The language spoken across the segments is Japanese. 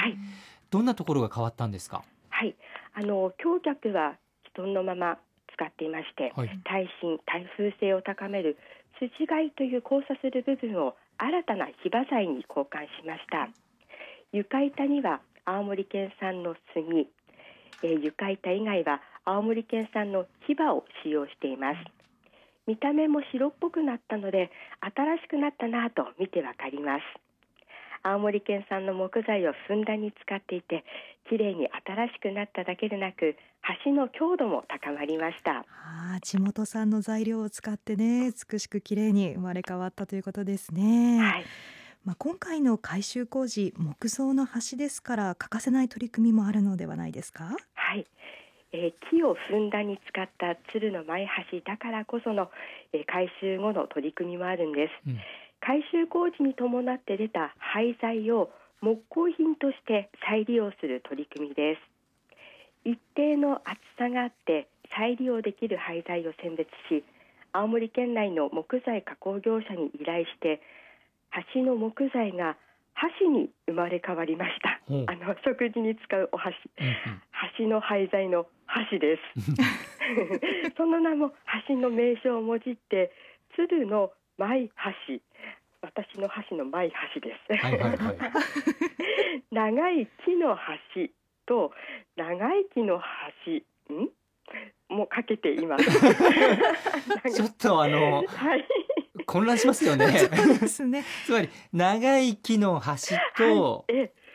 はい、 どんなところが変わったんですか？ はい、橋脚は既存のまま使っていまして、 はい、 耐震耐風性を高める筋貝という交差する部分を新たなヒバ材に交換しました。床板には青森県産の杉、床板以外は青森県産のヒバを使用しています。見た目も白っぽくなったので新しくなったなと見てわかります。青森県産の木材をふんだんに使っていて、きれいに新しくなっただけでなく橋の強度も高まりました。 地元産の材料を使ってね、美しくきれいに生まれ変わったということですね。 はい、 今回の改修工事、木造の橋ですから欠かせない取り組みもあるのではないですか？ はい、木をふんだんに使った鶴の舞橋だからこその、改修後の取り組みもあるんです。改修工事に伴って出た廃材を木工品として再利用する取り組みです。一定の厚さがあって再利用できる廃材を選別し、青森県内の木材加工業者に依頼して橋の木材が箸に生まれ変わりました。食事に使うお箸、橋の廃材の箸ですその名も橋の名称をもじって鶴の舞橋、私の箸の舞橋です長い木の橋と長い木の橋もうかけていますちょっとはい混乱しますよねそうですね。 つまり長い木の橋と、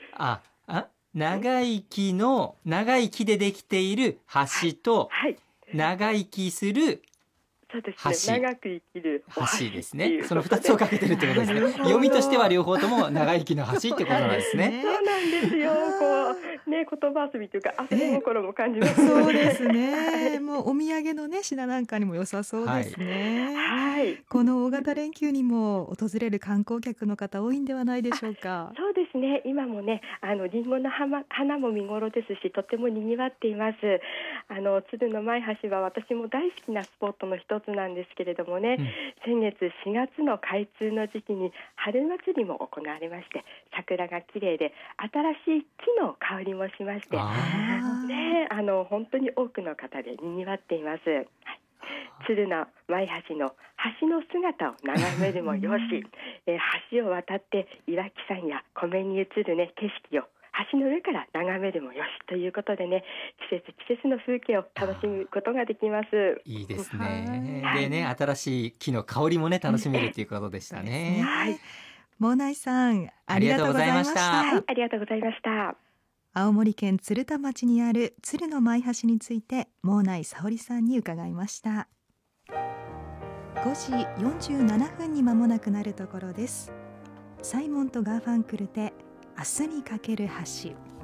長い木でできている橋と、長生きするそうですね、長く生きる橋ですね。その2つをかけてるってことですね。読みとしては両方とも長生きの橋ってことなんですね。 そうなんですよ。言葉遊びというか遊び心も感じます、 そうですね。もうお土産のね、品なんかにも良さそうですね。この大型連休にも訪れる観光客の方多いんではないでしょうか。 そうですね。今もね、リンゴの花も見頃ですし、とても賑わっています。鶴の舞橋は私も大好きなスポットの一つなんですけれどもね、先月4月の開通の時期に春祭りも行われまして、桜が綺麗で新しい木の香りもしまして、本当に多くの方で賑わっています。鶴の舞橋の橋の姿を眺めるもよし、橋を渡って岩木山や湖面に映るね景色を橋の上から眺めるもよしということでね、季節の風景を楽しむことができます。 いいですね。でね、新しい木の香りもね楽しめるということでしたね。 毛内さん、ありがとうございました。 ありがとうございました。 青森県鶴田町にある鶴の舞橋について毛内沙織さんに伺いました。5時47分に間もなくなるところです。サイモンとガーファンクルで明日にかける橋。